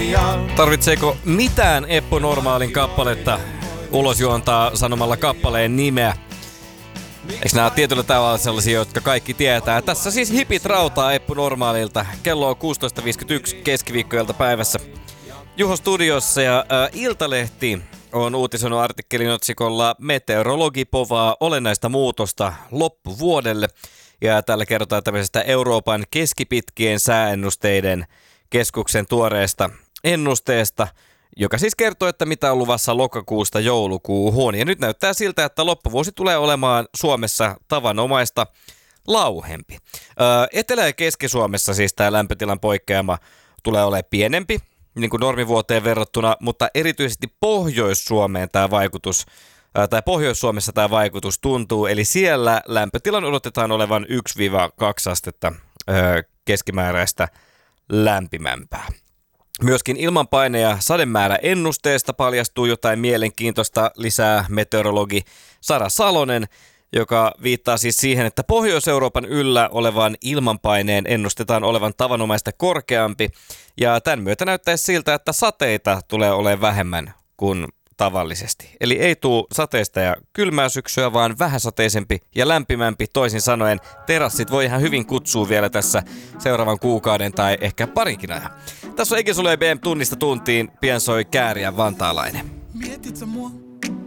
Tarvitseeko mitään Eppu Normaalin kappaletta ulos juontaa sanomalla kappaleen nimeä? Eikö nämä tietyllä tavalla sellaisia, jotka kaikki tietää? Tässä siis hipit rautaa Eppu Normaalilta. Kello on 16.51 keskiviikkoilta päivässä. Juho studiossa ja Iltalehti on uutisoinut artikkelin otsikolla Meteorologi povaa olennaista muutosta loppuvuodelle. Ja täällä kerrotaan tämmöisestä Euroopan keskipitkien sääennusteiden keskuksen tuoreesta ennusteesta, joka siis kertoo, että mitä on luvassa lokakuusta joulukuuhun. Ja nyt näyttää siltä, että loppuvuosi tulee olemaan Suomessa tavanomaista lauhempi. Etelä- ja Keski-Suomessa siis tämä lämpötilan poikkeama tulee olemaan pienempi, niin kuin normivuoteen verrattuna, mutta erityisesti Pohjois-Suomeen tämä vaikutus, tai Pohjois-Suomessa tämä vaikutus tuntuu, eli siellä lämpötilan odotetaan olevan 1-2 astetta keskimääräistä lämpimämpää. Myöskin ilmanpaine- ja sademäärä ennusteesta paljastuu jotain mielenkiintoista, lisää meteorologi Sara Salonen, joka viittaa siis siihen, että Pohjois-Euroopan yllä olevan ilmanpaineen ennustetaan olevan tavanomaista korkeampi, ja tämän myötä näyttäisi siltä, että sateita tulee olemaan vähemmän kuin tavallisesti. Eli ei tule sateista ja kylmää syksyä, vaan vähäsateisempi ja lämpimämpi. Toisin sanoen terassit voi ihan hyvin kutsua vielä tässä seuraavan kuukauden tai ehkä parinkin ajan. Tässä on Eki Sulee BM tunnista tuntiin, pian soi Kääriän vantaalainen. Mietit sä mua?